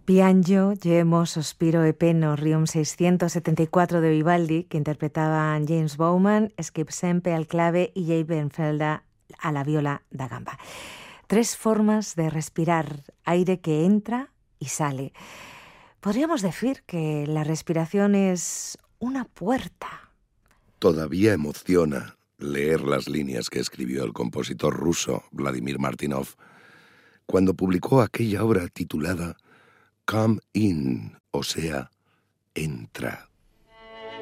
Piango, Gemo, Sospiro e Penno, Riom 674 de Vivaldi, que interpretaban James Bowman, Skip Sempe al clave y Jay Bernfelda a la viola da gamba. 3 formas de respirar, aire que entra y sale. Podríamos decir que la respiración es una puerta. Todavía emociona leer las líneas que escribió el compositor ruso Vladimir Martynov cuando publicó aquella obra titulada Come In, o sea, entra.